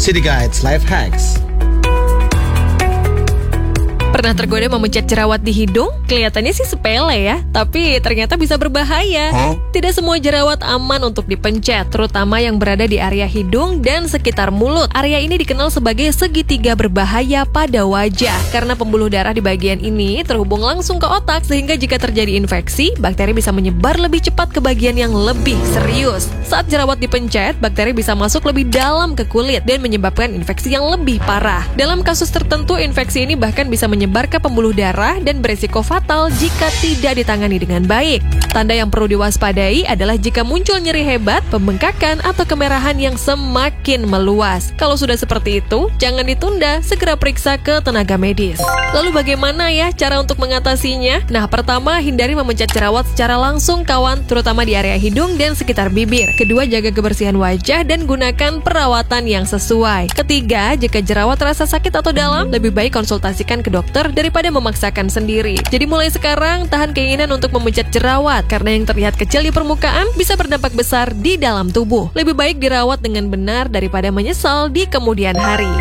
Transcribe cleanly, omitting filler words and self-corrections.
City Guides Life Hacks. Pernah tergoda memencet jerawat di hidung? Kelihatannya sih sepele ya, tapi ternyata bisa berbahaya. Tidak semua jerawat aman untuk dipencet, terutama yang berada di area hidung dan sekitar mulut. Area ini dikenal sebagai segitiga berbahaya pada wajah, karena pembuluh darah di bagian ini terhubung langsung ke otak, sehingga jika terjadi infeksi, bakteri bisa menyebar lebih cepat ke bagian yang lebih serius. Saat jerawat dipencet, bakteri bisa masuk lebih dalam ke kulit dan menyebabkan infeksi yang lebih parah. Dalam kasus tertentu, infeksi ini bahkan bisa menyebar ke pembuluh darah dan berisiko fatal jika tidak ditangani dengan baik. Tanda yang perlu diwaspadai adalah jika muncul nyeri hebat, pembengkakan, atau kemerahan yang semakin meluas. Kalau sudah seperti itu, jangan ditunda, segera periksa ke tenaga medis. Lalu bagaimana ya cara untuk mengatasinya? Nah, pertama, hindari memencet jerawat secara langsung kawan, terutama di area hidung dan sekitar bibir. Kedua, jaga kebersihan wajah dan gunakan perawatan yang sesuai. Ketiga, jika jerawat terasa sakit atau dalam, lebih baik konsultasikan ke dokter daripada memaksakan sendiri. Jadi mulai sekarang, tahan keinginan untuk memencet jerawat, karena yang terlihat kecil di permukaan bisa berdampak besar di dalam tubuh. Lebih baik dirawat dengan benar daripada menyesal di kemudian hari.